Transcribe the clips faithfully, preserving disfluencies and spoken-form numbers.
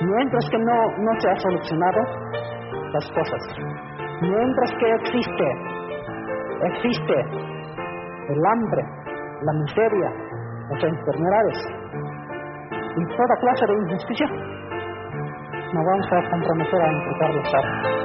Mientras que no, no se ha solucionado las cosas, mientras que existe, existe el hambre, la miseria, las enfermedades y toda clase de injusticia, nos vamos a comprometer a enfrentar los actos.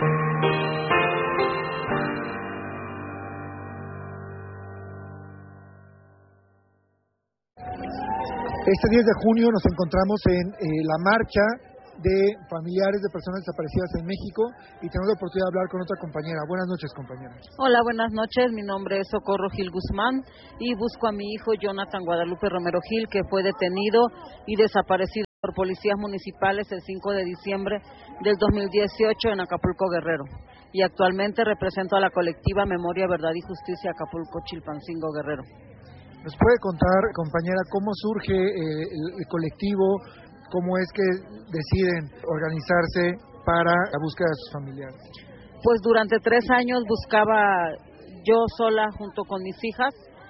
Este diez de junio nos encontramos en eh, la marcha de familiares de personas desaparecidas en México y tenemos la oportunidad de hablar con otra compañera. Buenas noches, compañera. Hola, buenas noches. Mi nombre es Socorro Gil Guzmán y busco a mi hijo Jonathan Guadalupe Romero Gil, que fue detenido y desaparecido por policías municipales el cinco de diciembre del dos mil dieciocho en Acapulco, Guerrero. Y actualmente represento a la colectiva Memoria, Verdad y Justicia Acapulco, Chilpancingo, Guerrero. ¿Nos puede contar, compañera, cómo surge eh, el, el colectivo, cómo es que deciden organizarse para la búsqueda de sus familiares? Pues durante tres años buscaba yo sola junto con mis hijas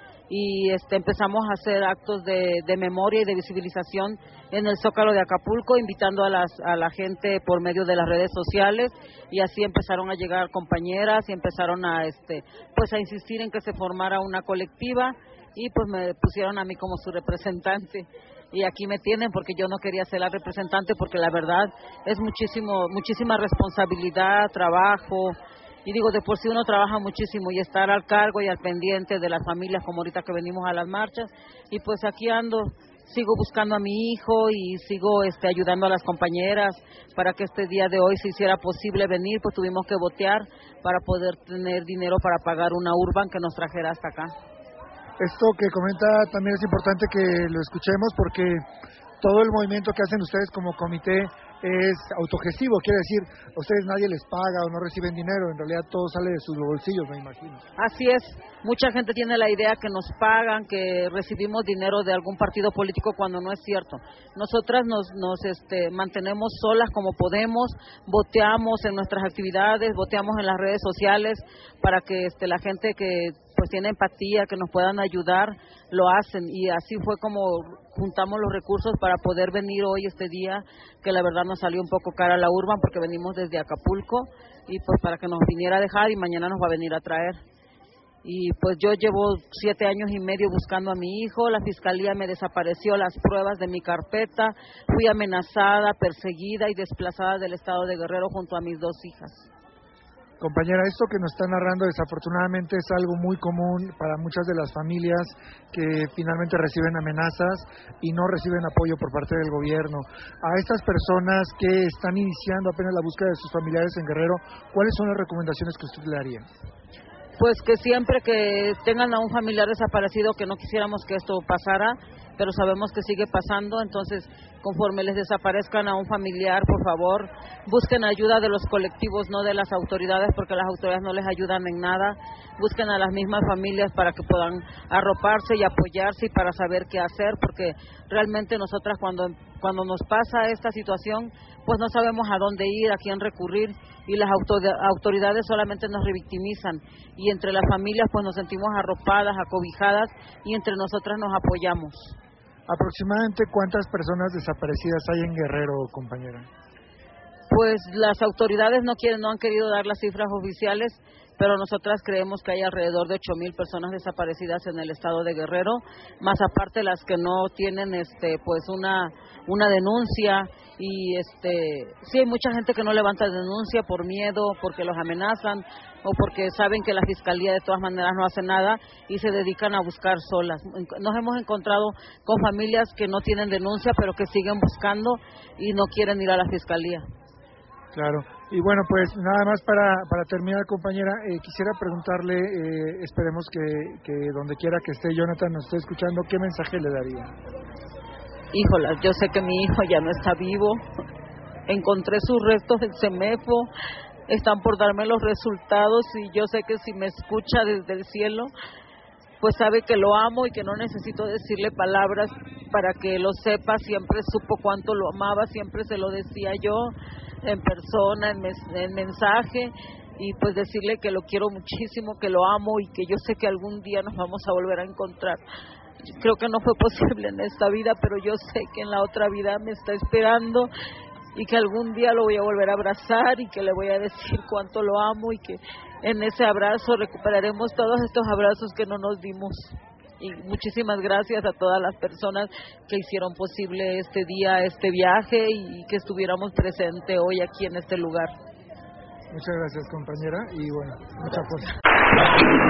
y este, empezamos a hacer actos de, de memoria y de visibilización en el Zócalo de Acapulco, invitando a, las, a la gente por medio de las redes sociales, y así empezaron a llegar compañeras y empezaron a, este, pues a insistir en que se formara una colectiva. Y pues me pusieron a mí como su representante y aquí me tienen porque yo no quería ser la representante, porque la verdad es muchísimo muchísima responsabilidad, trabajo, y digo, de por sí uno trabaja muchísimo y estar al cargo y al pendiente de las familias, como ahorita que venimos a las marchas, y pues aquí ando, sigo buscando a mi hijo y sigo este ayudando a las compañeras para que este día de hoy se hiciera posible venir. Pues tuvimos que votear para poder tener dinero para pagar una urban que nos trajera hasta acá. Esto que comenta también es importante que lo escuchemos, porque todo el movimiento que hacen ustedes como comité es autogestivo, quiere decir, a ustedes nadie les paga o no reciben dinero, en realidad todo sale de sus bolsillos, me imagino. Así es, mucha gente tiene la idea que nos pagan, que recibimos dinero de algún partido político, cuando no es cierto. Nosotras nos, nos este, mantenemos solas como podemos, voteamos en nuestras actividades, voteamos en las redes sociales para que este, la gente que pues tiene empatía, que nos puedan ayudar, lo hacen, y así fue como juntamos los recursos para poder venir hoy este día, que la verdad nos salió un poco cara la urban porque venimos desde Acapulco, y pues para que nos viniera a dejar y mañana nos va a venir a traer. Y pues yo llevo siete años y medio buscando a mi hijo, la fiscalía me desapareció las pruebas de mi carpeta, fui amenazada, perseguida y desplazada del estado de Guerrero junto a mis dos hijas. Compañera, esto que nos está narrando desafortunadamente es algo muy común para muchas de las familias que finalmente reciben amenazas y no reciben apoyo por parte del gobierno. A estas personas que están iniciando apenas la búsqueda de sus familiares en Guerrero, ¿cuáles son las recomendaciones que usted le haría? Pues que siempre que tengan a un familiar desaparecido, que no quisiéramos que esto pasara, pero sabemos que sigue pasando, entonces conforme les desaparezcan a un familiar, por favor, busquen ayuda de los colectivos, no de las autoridades, porque las autoridades no les ayudan en nada. Busquen a las mismas familias para que puedan arroparse y apoyarse y para saber qué hacer, porque realmente nosotras cuando cuando nos pasa esta situación, pues no sabemos a dónde ir, a quién recurrir, y las autoridades solamente nos revictimizan, y entre las familias pues nos sentimos arropadas, acobijadas, y entre nosotras nos apoyamos. ¿Aproximadamente cuántas personas desaparecidas hay en Guerrero, compañera? Pues las autoridades no quieren, no han querido dar las cifras oficiales, pero nosotras creemos que hay alrededor de ocho mil personas desaparecidas en el estado de Guerrero, más aparte las que no tienen este pues una una denuncia, y este sí hay mucha gente que no levanta denuncia por miedo, porque los amenazan o porque saben que la fiscalía de todas maneras no hace nada y se dedican a buscar solas. Nos hemos encontrado con familias que no tienen denuncia, pero que siguen buscando y no quieren ir a la fiscalía. Claro, y bueno, pues nada más para, para terminar, compañera, eh, quisiera preguntarle, eh, esperemos que, que donde quiera que esté Jonathan nos esté escuchando, ¿qué mensaje le daría? Híjola, yo sé que mi hijo ya no está vivo, encontré sus restos en Semefo, están por darme los resultados, y yo sé que si me escucha desde el cielo, pues sabe que lo amo y que no necesito decirle palabras para que lo sepa. Siempre supo cuánto lo amaba, siempre se lo decía yo en persona, en, mes, en mensaje, y pues decirle que lo quiero muchísimo, que lo amo y que yo sé que algún día nos vamos a volver a encontrar. Creo que no fue posible en esta vida, pero yo sé que en la otra vida me está esperando, y que algún día lo voy a volver a abrazar y que le voy a decir cuánto lo amo y que en ese abrazo recuperaremos todos estos abrazos que no nos dimos. Y muchísimas gracias a todas las personas que hicieron posible este día, este viaje y que estuviéramos presentes hoy aquí en este lugar. Muchas gracias, compañera, y bueno, mucha fuerza.